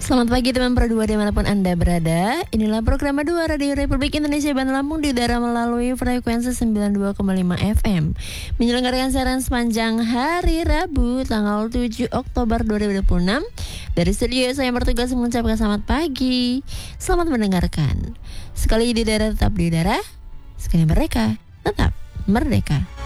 Selamat pagi teman Pro 2 dimanapun Anda berada. Inilah program 2 Radio Republik Indonesia Bandar Lampung di udara melalui frekuensi 92,5 FM. Menyelenggarakan siaran sepanjang hari Rabu tanggal 7 Oktober 2026. Dari studio saya bertugas mengucapkan selamat pagi. Selamat mendengarkan. Sekali di daerah tetap di udara, sekali mereka tetap merdeka.